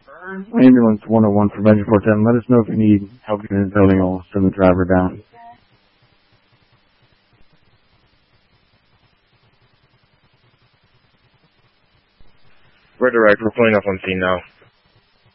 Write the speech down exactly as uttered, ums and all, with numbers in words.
Ambulance one oh one for Venture four ten. Let us know if you need help getting in the building. I'll send the driver down. We're direct. We're pulling up on scene now.